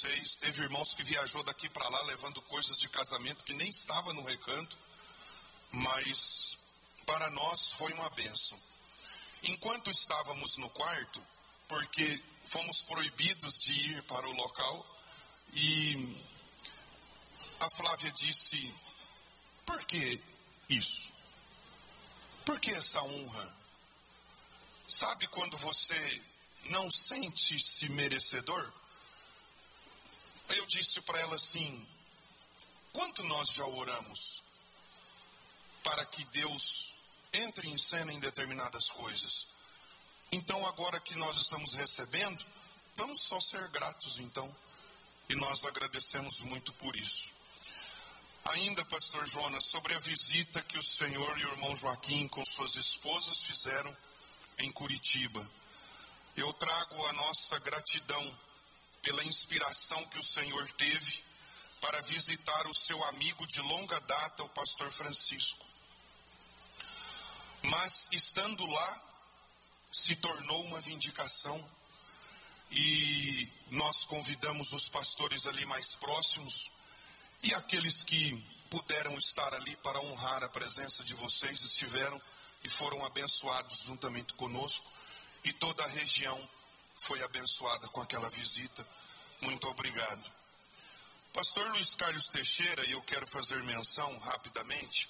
vocês. Teve irmãos que viajou daqui para lá levando coisas de casamento que nem estava no recanto, mas para nós foi uma bênção. Enquanto estávamos no quarto, porque fomos proibidos de ir para o local, e a Flávia disse: por que isso? Por que essa honra? Sabe quando você não sente-se merecedor? Eu disse para ela assim: quanto nós já oramos para que Deus entre em cena em determinadas coisas? Então agora que nós estamos recebendo, vamos só ser gratos então. E nós agradecemos muito por isso. Ainda, pastor Jonas, sobre a visita que o senhor e o irmão Joaquim com suas esposas fizeram em Curitiba. Eu trago a nossa gratidão pela inspiração que o senhor teve para visitar o seu amigo de longa data, o pastor Francisco. Mas, estando lá, se tornou uma vindicação e nós convidamos os pastores ali mais próximos e aqueles que puderam estar ali para honrar a presença de vocês, estiveram e foram abençoados juntamente conosco, e toda a região foi abençoada com aquela visita. Muito obrigado. Pastor Luiz Carlos Teixeira, e eu quero fazer menção rapidamente,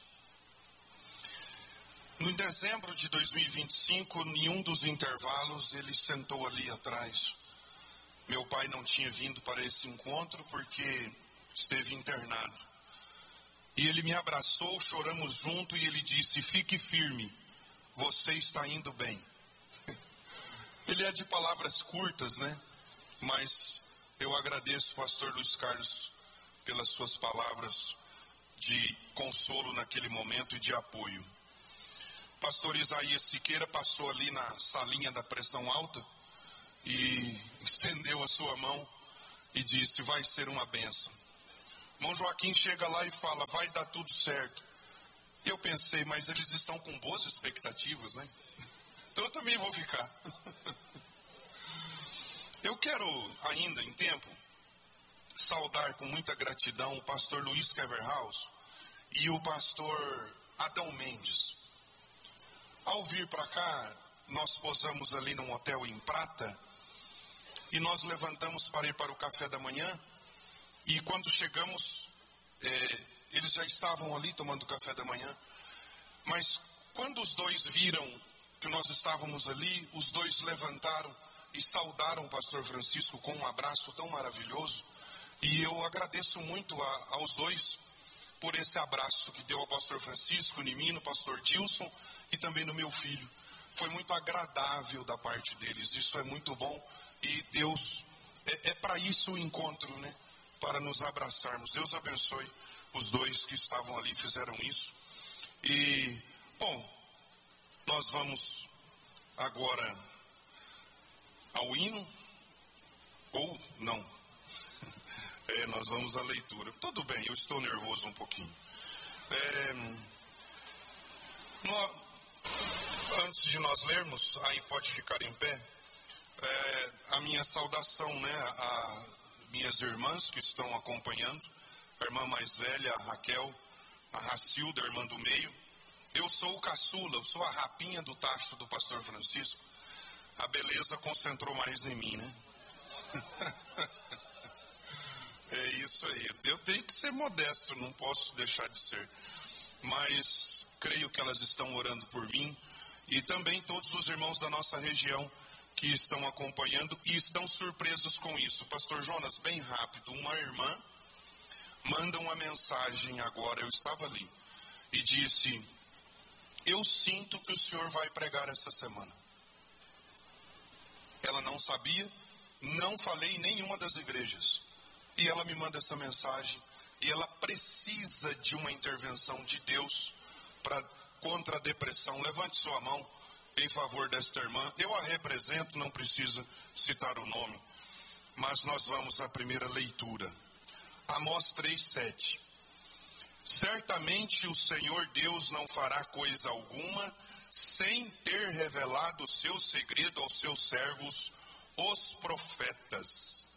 no dezembro de 2025, em um dos intervalos, ele sentou ali atrás. Meu pai não tinha vindo para esse encontro porque esteve internado. E ele me abraçou, choramos junto e ele disse: fique firme, você está indo bem. Ele é de palavras curtas, né? Mas eu agradeço, pastor Luiz Carlos, pelas suas palavras de consolo naquele momento e de apoio. Pastor Isaías Siqueira passou ali na salinha da pressão alta e estendeu a sua mão e disse: vai ser uma bênção. Irmão Joaquim chega lá e fala: vai dar tudo certo. Eu pensei, mas eles estão com boas expectativas, né? Então eu também vou ficar. Eu quero ainda, em tempo, saudar com muita gratidão o pastor Luiz Keverhaus e o pastor Adão Mendes. Ao vir para cá, nós posamos ali num hotel em Prata e nós levantamos para ir para o café da manhã. E quando chegamos, eles já estavam ali tomando café da manhã. Mas quando os dois viram que nós estávamos ali, os dois levantaram e saudaram o pastor Francisco com um abraço tão maravilhoso. E eu agradeço muito aos dois por esse abraço que deu ao pastor Francisco, em mim, no pastor Dilson e também no meu filho. Foi muito agradável da parte deles, isso é muito bom. E Deus, é para isso o encontro, né? Para nos abraçarmos. Deus abençoe os dois que estavam ali, fizeram isso. E, bom, nós vamos agora ao hino, ou não, nós vamos à leitura. Tudo bem, eu estou nervoso um pouquinho. Antes de nós lermos, aí pode ficar em pé, a minha saudação, né, a minhas irmãs que estão acompanhando, a irmã mais velha, a Raquel, a Racilda, a irmã do meio. Eu sou o caçula, eu sou a rapinha do tacho do pastor Francisco. A beleza concentrou mais em mim, né? É isso aí. Eu tenho que ser modesto, não posso deixar de ser. Mas creio que elas estão orando por mim e também todos os irmãos da nossa região que estão acompanhando e estão surpresos com isso. Pastor Jonas, bem rápido, uma irmã manda uma mensagem agora, eu estava ali, e disse: eu sinto que o senhor vai pregar essa semana. Ela não sabia, não falei em nenhuma das igrejas. E ela me manda essa mensagem, e ela precisa de uma intervenção de Deus contra a depressão. Levante sua mão em favor desta irmã. Eu a represento, não preciso citar o nome. Mas nós vamos à primeira leitura. Amós 3:7. Certamente o Senhor Deus não fará coisa alguma sem ter revelado o seu segredo aos seus servos, os profetas.